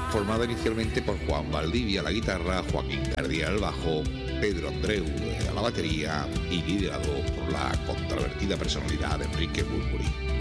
formada inicialmente por Juan Valdivia a la guitarra, Joaquín Cardía al bajo, Pedro Andreu a la batería y liderado por la controvertida personalidad de Enrique Bunbury.